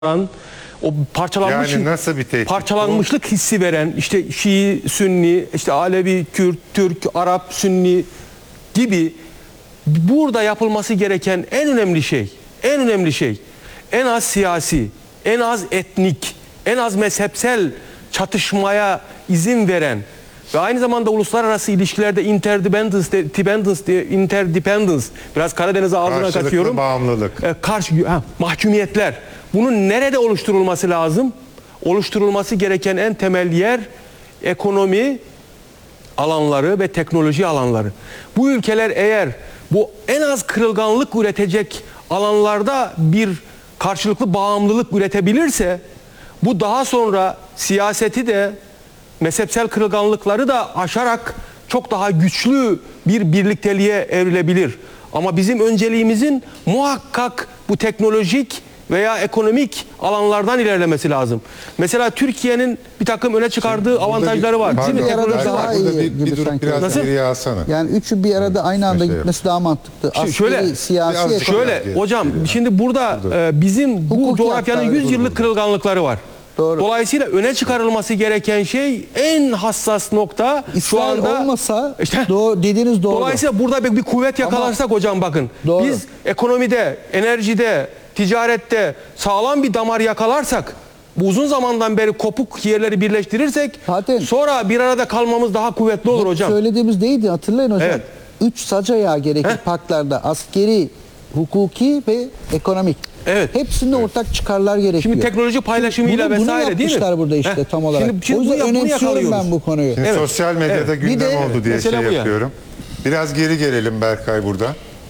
o Yani nasıl bir tehdit parçalanmışlık hissi veren işte Şii, Sünni, işte Alevi, Kürt, Türk, Arap, Sünni gibi burada yapılması gereken en önemli şey en az siyasi, en az etnik, en az mezhepsel çatışmaya izin veren ve aynı zamanda uluslararası ilişkilerde interdependence biraz Karadeniz'e ağzına katıyorum. Bağımlılık. Mahkumiyetler. Bunun nerede oluşturulması lazım? Oluşturulması gereken en temel yer ekonomi alanları ve teknoloji alanları. Bu ülkeler eğer bu en az kırılganlık üretecek alanlarda bir karşılıklı bağımlılık üretebilirse bu daha sonra siyaseti de mezhepsel kırılganlıkları da aşarak çok daha güçlü bir birlikteliğe evrilebilir. Ama bizim önceliğimizin muhakkak bu teknolojik veya ekonomik alanlardan ilerlemesi lazım. Mesela Türkiye'nin bir takım öne çıkardığı avantajları var. Bizim bir arada daha iyi gibi sanki. Biraz geriye alsana. Yani üçü bir arada aynı anda gitmesi daha mantıklı. Askeri, siyasi, şöyle hocam şimdi burada bizim bu coğrafyanın 100 yıllık kırılganlıkları var. Doğru. Dolayısıyla öne çıkarılması gereken şey en hassas nokta İsrail şu anda olmasa dediğiniz doğru. Dolayısıyla burada bir kuvvet yakalarsak hocam bakın doğru. Biz ekonomide, enerjide, ticarette sağlam bir damar yakalarsak bu uzun zamandan beri kopuk yerleri birleştirirsek zaten sonra bir arada kalmamız daha kuvvetli olur hocam. Söylediğimiz neydi hatırlayın hocam. Evet. 3 sac ayağı gerekir paktlarda. Askeri, hukuki ve ekonomik. Evet. Hepsinde ortak çıkarlar gerekiyor. Şimdi teknoloji paylaşımıyla bunu vesaire değil mi? Bunu burada işte tam olarak. Şimdi o yüzden önemsiyorum yakalıyoruz. ben bu konuyu. Şimdi sosyal medyada gündem oldu diye şey yapıyorum. Biraz geri gelelim Berkay burada.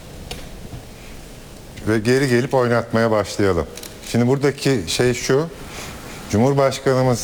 Ve geri gelip oynatmaya başlayalım. Şimdi buradaki şey şu. Cumhurbaşkanımız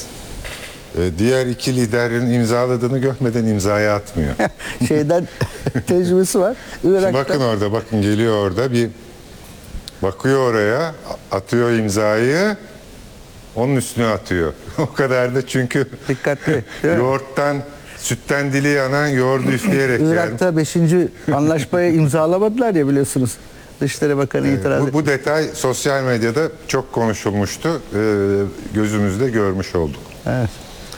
diğer iki liderin imzaladığını görmeden imzaya atmıyor. Şeyden tecrübesi var. Şimdi bakın orada, bakın geliyor orada bir bakıyor oraya, atıyor imzayı, onun üstüne atıyor. O kadar da çünkü dikkatli. Yoğurttan, sütten dili yanan yoğurdu üfleyerek Irak'ta 5. anlaşmayı imzalamadılar ya biliyorsunuz. Dışişleri Bakanı itiraz etti. Bu detay sosyal medyada çok konuşulmuştu. Gözümüzde görmüş olduk. Evet.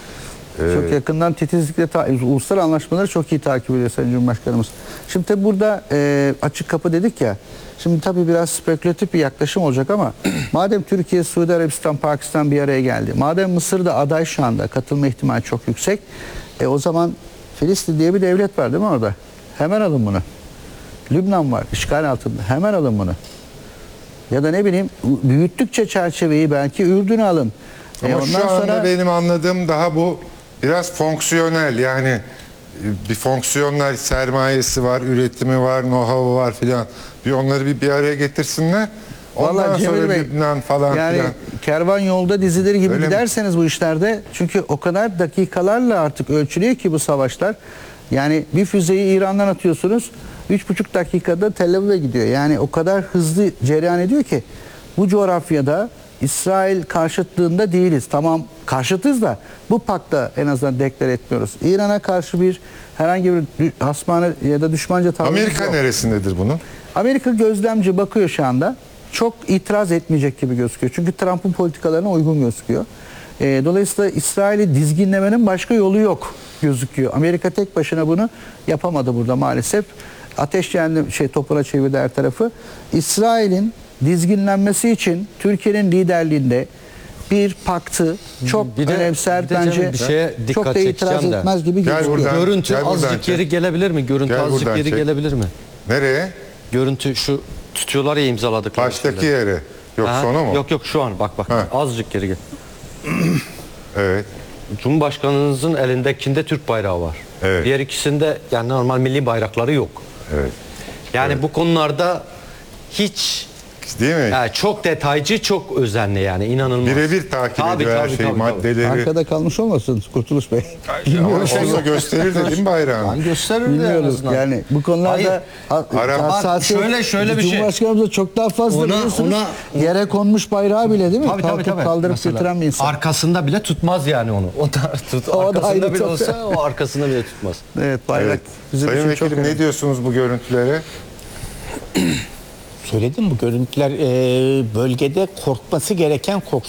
Çok yakından titizlikle uluslararası anlaşmaları çok iyi takip ediyor Sayın Cumhurbaşkanımız. Şimdi tabi burada açık kapı dedik ya. Şimdi tabi biraz spekülatif bir yaklaşım olacak ama madem Türkiye, Suudi Arabistan, Pakistan bir araya geldi. Madem Mısır'da aday şu anda katılma ihtimali çok yüksek. O zaman Filistin diye bir devlet var değil mi orada? Hemen alın bunu. Lübnan var işgal altında. Hemen alın bunu. Ya da ne bileyim büyüttükçe çerçeveyi belki Ürdün'ü alın. Ama ondan şu anda sonra benim anladığım daha bu biraz fonksiyonel, yani bir fonksiyonel sermayesi var, üretimi var, know-how'u var filan. Onları bir araya getirsinler. Ondan sonra Lübnan falan yani filan. kervan yolda dizileri gibi giderseniz bu işlerde, çünkü o kadar dakikalarla artık ölçülüyor ki bu savaşlar. Yani bir füzeyi İran'dan atıyorsunuz, 3,5 dakikada Tel Aviv'e gidiyor. Yani o kadar hızlı cereyan ediyor ki bu coğrafyada İsrail karşıtlığında değiliz. Tamam karşıtız da bu pakta en azından deklar etmiyoruz. İran'a karşı bir herhangi bir hasmane ya da düşmanca tavrımız Amerika yok. neresindedir bunun? Amerika gözlemci bakıyor şu anda. Çok itiraz etmeyecek gibi gözüküyor. Çünkü Trump'ın politikalarına uygun gözüküyor. Dolayısıyla İsrail'i dizginlemenin başka yolu yok gözüküyor. Amerika tek başına bunu yapamadı burada maalesef. Ateş yani topuna çevirdi her tarafı. İsrail'in dizginlenmesi için Türkiye'nin liderliğinde bir paktı çok önemser bence. Bir şeye dikkat çok da itiraz çekeceğim etmez gibi gözüküyor. Görüntü azıcık geri gelebilir mi? Görüntü azıcık geri gelebilir mi? Nereye? Görüntü şu tutuyorlar ya imzaladıkları. Baştaki yere. Yok sonu mu? Yok şu an bak. Azıcık geri gel. Evet. Cumhurbaşkanınızın elindekinde Türk bayrağı var. Evet. Diğer ikisinde yani normal milli bayrakları yok. Evet. Yani bu konularda hiç değil mi? Yani çok detaycı, çok özenli yani inanılmaz. Birebir takip ediyor her şeyi, maddeleri. Arkada kalmış olmasın Kurtuluş Bey. Ama olsa gösterir de değil mi bayrağını? Gösterir de en azından. Yani bu konularda şöyle bir şey. Cumhurbaşkanımız çok daha fazla biliyorsunuz. Yere konmuş bayrağı bile değil mi? Tabii. Kaldırıp mesela, götüren bir insan. arkasında bile tutmaz yani onu. Arkasında bile olsa o arkasında bile tutmaz. Evet bayrak. Evet. Sayın Vekilim ne diyorsunuz bu görüntülere? söyledim bu görüntüler bölgede korkması gereken